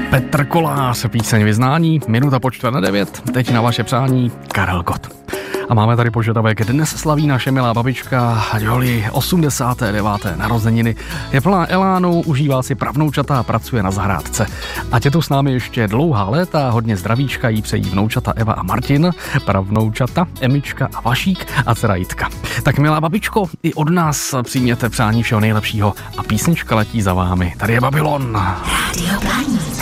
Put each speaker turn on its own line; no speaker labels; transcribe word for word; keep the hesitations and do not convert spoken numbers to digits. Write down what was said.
Petr Kolář, píseň Vyznání, minuta po čtvrt na devět, teď na vaše přání Karel Gott. A máme tady požadavek, dnes slaví naše milá babička Joli osmdesáté deváté narozeniny. Je plná elánu, užívá si pravnoučata a pracuje na zahrádce. Ať je tu s námi ještě dlouhá léta, hodně zdravíčka jí přejí vnoučata Eva a Martin, pravnoučata Emička a Vašík a dcera Jitka. Tak milá babičko, i od nás přijměte přání všeho nejlepšího a písnička letí za vámi. Tady je Babylon.
Rádio Blaník.